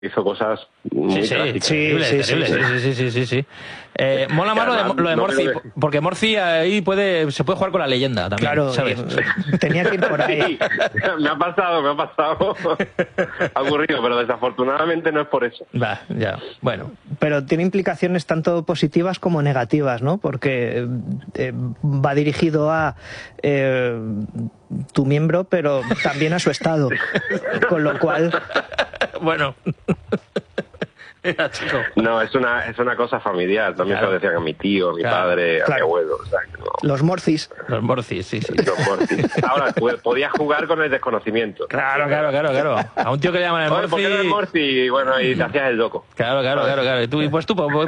hizo cosas muy trágicas. Sí. Mola más lo de Morci, porque Morci ahí se puede jugar con la leyenda también, claro, ¿sabes? Tenía que ir por ahí. Sí, me ha pasado. Aburrido, pero desafortunadamente no es por eso. Ya, bueno. Pero tiene implicaciones tanto positivas como negativas, ¿no? Porque va dirigido a tu miembro, pero también a su estado. Con lo cual... Bueno... Mira, chico. No, es una cosa familiar. También se lo decían a mi tío, a mi padre, a mi abuelo. O sea, no. Los Morcis. Los Morcis, sí. Los Morcis. Ahora, podías jugar con el desconocimiento. Claro. A un tío que le llaman el Morci... ¿Por qué no el Morci? Y bueno, y te hacías el loco. Claro. Y tú, pues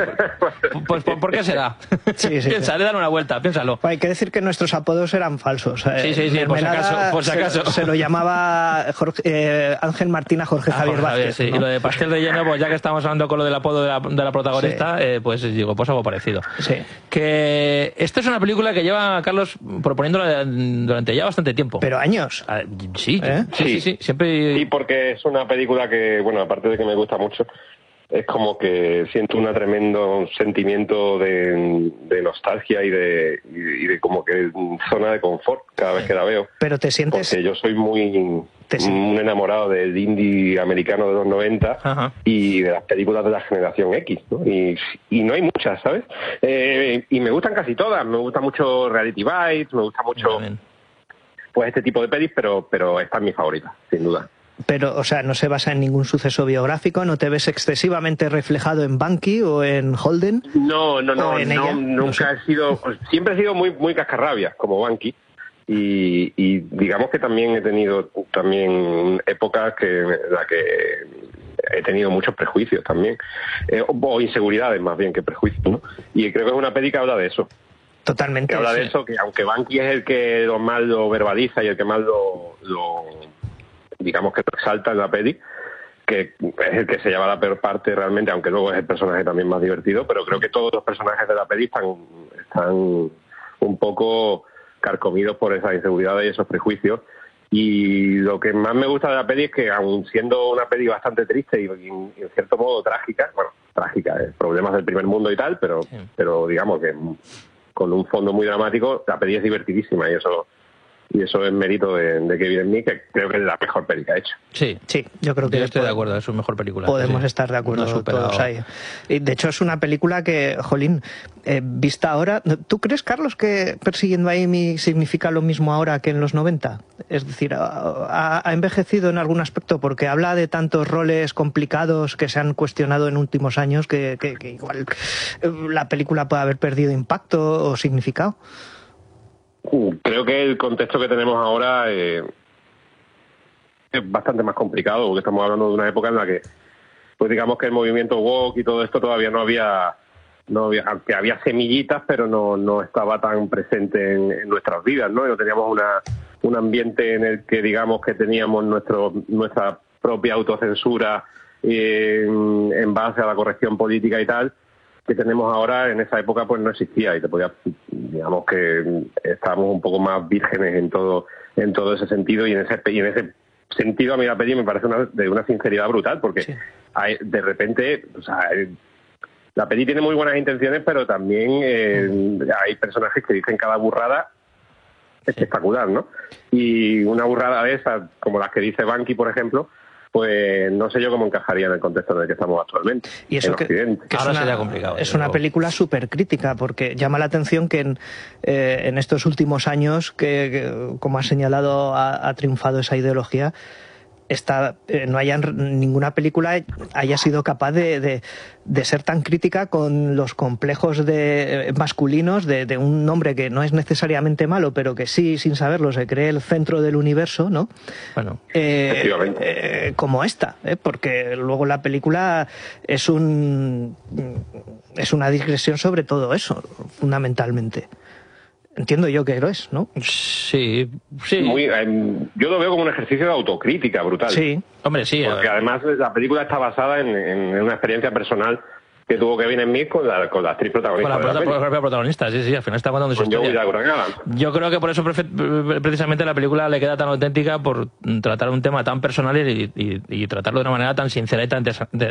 ¿por qué será? Sí. Piensa, le dan una vuelta, piénsalo. Hay que decir que nuestros apodos eran falsos. Sí, por si acaso. Se lo llamaba Ángel Martina Jorge Javier Vázquez. Sí. ¿No? Y lo de pastel de lleno, pues ya que estamos hablando con lo del apodo de la protagonista, pues digo, pues algo parecido. Sí. Que esta es una película que lleva Carlos proponiéndola durante ya bastante tiempo. Pero años. Sí. Siempre... Sí, porque es una película que, bueno, aparte de que me gusta mucho, es como que siento un tremendo sentimiento de nostalgia y de como que zona de confort cada vez que la veo. Pero te sientes... Porque yo soy un enamorado del indie americano de los 90. Ajá. Y de las películas de la generación X, ¿no? Y no hay muchas, ¿sabes? Y me gustan casi todas. Me gusta mucho Reality Bites, me gusta mucho pues este tipo de pelis, pero esta es mi favorita, sin duda. Pero, o sea, no se basa en ningún suceso biográfico, ¿no te ves excesivamente reflejado en Bunky o en Holden? No, nunca he sido... Siempre he sido muy, muy cascarrabia, como Bunky. Y digamos que también he tenido épocas en las que he tenido muchos prejuicios también, o inseguridades más bien que prejuicios, ¿no? Y creo que es una peli que habla de eso. Totalmente. Que habla de eso, que aunque Bunky es el que más lo verbaliza y el que más lo digamos que lo exalta en la peli, que es el que se lleva la peor parte realmente, aunque luego es el personaje también más divertido, pero creo que todos los personajes de la peli están un poco carcomidos por esas inseguridades y esos prejuicios. Y lo que más me gusta de la peli es que, aun siendo una peli bastante triste y en cierto modo trágica, problemas del primer mundo y tal, pero digamos que con un fondo muy dramático, la peli es divertidísima y eso es mérito de Kevin Smith, que creo que es la mejor peli que ha hecho. Sí, yo creo que yo estoy de acuerdo, es su mejor película. Podemos estar de acuerdo todos ahí. Y de hecho es una película que, jolín, vista ahora, ¿tú crees, Carlos, que Persiguiendo a Amy significa lo mismo ahora que en los 90? Es decir, ha envejecido en algún aspecto porque habla de tantos roles complicados que se han cuestionado en últimos años que igual la película puede haber perdido impacto o significado. Creo que el contexto que tenemos ahora es bastante más complicado, porque estamos hablando de una época en la que, pues digamos que el movimiento woke y todo esto todavía no había, aunque había semillitas, pero no estaba tan presente en nuestras vidas, ¿no? Y no teníamos un ambiente en el que, digamos, que teníamos nuestra propia autocensura en base a la corrección política y tal, que tenemos ahora. En esa época pues no existía, y digamos que estábamos un poco más vírgenes en todo ese sentido, y en ese sentido a mí la peli me parece de una sinceridad brutal, porque de repente, o sea, la peli tiene muy buenas intenciones, pero también hay personajes que dicen cada burrada espectacular, ¿no? Y una burrada de esas, como las que dice Bunky, por ejemplo, pues no sé yo cómo encajaría en el contexto en el que estamos actualmente. Y eso que ahora sería complicado. Es una película súper crítica, porque llama la atención que en estos últimos años, que como has señalado, ha triunfado esa ideología, no haya ninguna película haya sido capaz de ser tan crítica con los complejos masculinos de un hombre que no es necesariamente malo, pero que sí, sin saberlo, se cree el centro del universo, ¿no? Bueno, como esta, porque luego la película es una digresión sobre todo eso, fundamentalmente. Entiendo yo que lo es, ¿no? Sí. Yo lo veo como un ejercicio de autocrítica brutal. Sí. Hombre, sí. Porque además la película está basada en una experiencia personal que tuvo Kevin Smith con la actriz protagonista. Con la propia protagonista, sí, al final está contando su historia. Yo creo que por eso precisamente la película le queda tan auténtica, por tratar un tema tan personal y tratarlo de una manera tan sincera y tan